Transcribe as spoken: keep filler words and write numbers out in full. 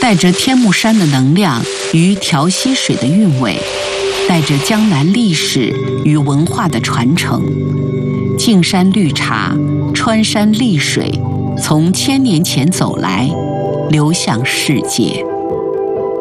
带着天目山的能量与调溪水的韵味，带着江南历史与文化的传承，径山绿茶，穿山丽水，从千年前走来，流向世界。